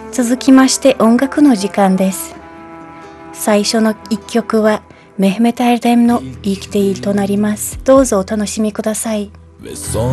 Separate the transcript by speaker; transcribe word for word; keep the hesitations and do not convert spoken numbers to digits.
Speaker 1: 続きまして音楽の時間です。最初の一曲はメヘメト・エルデムの生きているとなります。どうぞお楽しみください。